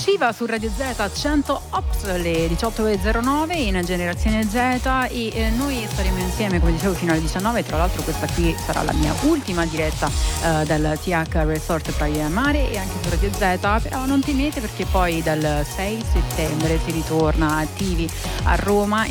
Shiva su Radio Z 100 Ops, le 18.09 in Generazione Z, e noi staremo insieme, come dicevo, fino alle 19. Tra l'altro questa qui sarà la mia ultima diretta dal TH Resort Praia Mare e anche su Radio Z, però non temete perché poi dal 6 settembre si ritorna attivi a Roma